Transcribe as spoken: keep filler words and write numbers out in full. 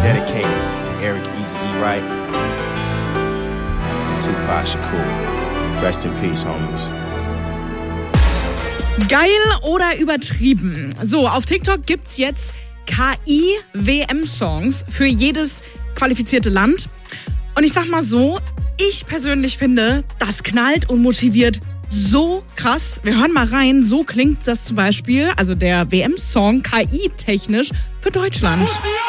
dedicated to Eric Eazy-E Wright and Tupac Shakur. Rest in peace, homies. Geil oder übertrieben? So, auf TikTok gibt's jetzt K I-W M-Songs für jedes qualifizierte Land. Und ich sag mal so, ich persönlich finde, das knallt und motiviert so krass. Wir hören mal rein, so klingt das zum Beispiel, also der W M-Song K I-technisch für Deutschland.